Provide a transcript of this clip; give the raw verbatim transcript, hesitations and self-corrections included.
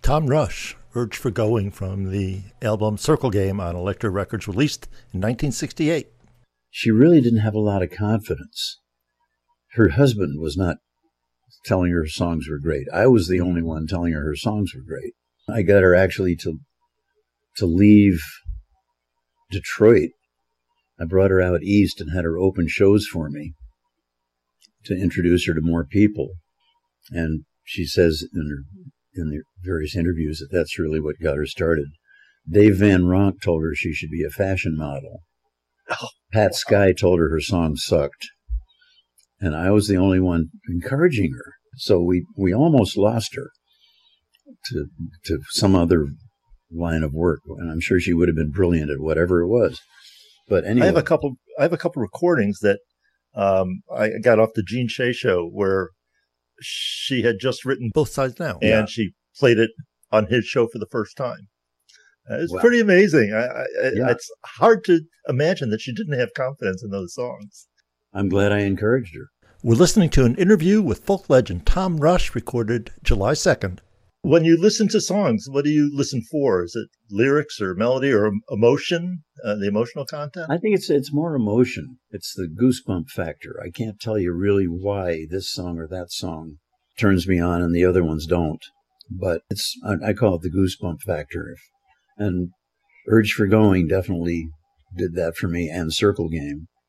Tom Rush, Urge for Going, from the album Circle Game on Elektra Records, released in nineteen sixty-eight. She really didn't have a lot of confidence. Her husband was not telling her songs were great. I was the only one telling her her songs were great. I got her actually to to leave Detroit. I brought her out east and had her open shows for me to introduce her to more people. And she says in her in the various interviews that that's really what got her started. Dave Van Ronk told her she should be a fashion model. Oh, Pat wow. Sky told her her songs sucked. And I was the only one encouraging her. So we, we almost lost her to to some other line of work. And I'm sure she would have been brilliant at whatever it was. But anyway. I have a couple I have a couple recordings that um, I got off the Gene Shea show where she had just written Both Sides Now, and yeah. she played it on his show for the first time. Uh, it's Wow. pretty amazing. I, I, Yeah. It's hard to imagine that she didn't have confidence in those songs. I'm glad I encouraged her. We're listening to an interview with folk legend Tom Rush, recorded July second. When you listen to songs, what do you listen for? Is it lyrics or melody or emotion, uh, the emotional content? I think it's it's more emotion. It's the goosebump factor. I can't tell you really why this song or that song turns me on and the other ones don't. But it's I, I call it the goosebump factor. And Urge for Going definitely did that for me, and Circle Game.